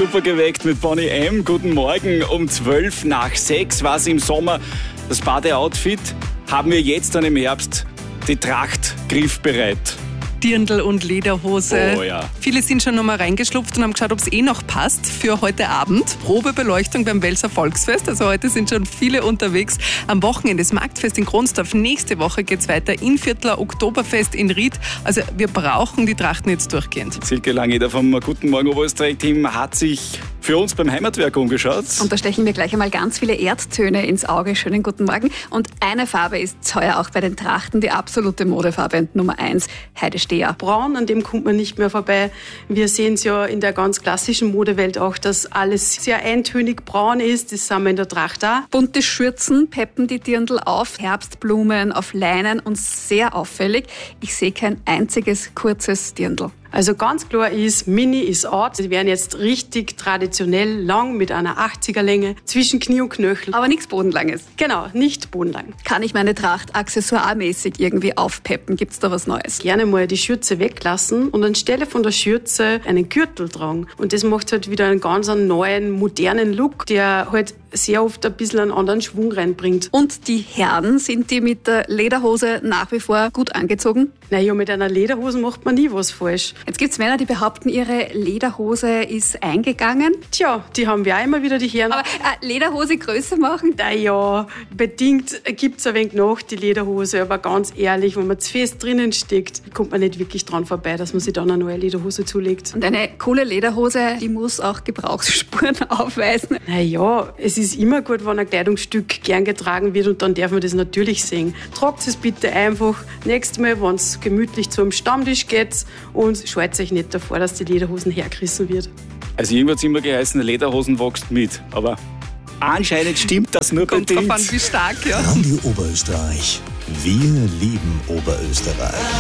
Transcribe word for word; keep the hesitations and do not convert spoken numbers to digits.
Super geweckt mit Bonnie M. Guten Morgen. Um zwölf nach sechs war es im Sommer. Das Badeoutfit haben wir jetzt dann im Herbst. Die Tracht griffbereit. Dirndl und Lederhose. Oh ja. Viele sind schon nochmal reingeschlupft und haben geschaut, ob es eh noch passt für heute Abend. Probebeleuchtung beim Welser Volksfest. Also heute sind schon viele unterwegs. Am Wochenende das Marktfest in Kronsdorf. Nächste Woche geht es weiter. Innviertler Oktoberfest in Ried. Also wir brauchen die Trachten jetzt durchgehend. Silke Langeder vom Guten Morgen Oberösterreich-Team hat sich für uns beim Heimatwerk umgeschaut. Und da stechen mir gleich einmal ganz viele Erdtöne ins Auge. Schönen guten Morgen. Und eine Farbe ist heuer auch bei den Trachten die absolute Modefarbe Nummer eins. Heidesteher. Braun, an dem kommt man nicht mehr vorbei. Wir sehen es ja in der ganz klassischen Modewelt auch, dass alles sehr eintönig braun ist. Das sind wir in der Tracht auch. Bunte Schürzen peppen die Dirndl auf, Herbstblumen auf Leinen und sehr auffällig. Ich sehe kein einziges kurzes Dirndl. Also ganz klar ist, Mini ist out. Sie werden jetzt richtig traditionell lang mit einer achtziger Länge zwischen Knie und Knöchel. Aber nichts Bodenlanges. Genau, nicht bodenlang. Kann ich meine Tracht accessoiremäßig irgendwie aufpeppen? Gibt's da was Neues? Gerne mal die Schürze weglassen und anstelle von der Schürze einen Gürtel tragen. Und das macht halt wieder einen ganz neuen, modernen Look, der halt sehr oft ein bisschen einen anderen Schwung reinbringt. Und die Herren, sind die mit der Lederhose nach wie vor gut angezogen? Naja, mit einer Lederhose macht man nie was falsch. Jetzt gibt's Männer, die behaupten, ihre Lederhose ist eingegangen. Tja, die haben wir auch immer wieder, die Herren. Aber äh, Lederhose größer machen? Naja, bedingt gibt's ein wenig noch die Lederhose, aber ganz ehrlich, wenn man zu fest drinnen steckt, kommt man nicht wirklich dran vorbei, dass man sich dann eine neue Lederhose zulegt. Und eine coole Lederhose, die muss auch Gebrauchsspuren aufweisen. Naja, es ist immer gut, wenn ein Kleidungsstück gern getragen wird und dann darf man das natürlich sehen. Tragt es bitte einfach nächstes Mal, wenn es gemütlich zu einem Stammtisch geht und scheut euch nicht davor, dass die Lederhosen hergerissen wird. Also irgendwo hat es immer geheißen, Lederhosen wächst mit. Aber anscheinend stimmt das nur Kommt bei drauf dir. an, wie stark, ja. Radio Oberösterreich. Wir lieben Oberösterreich.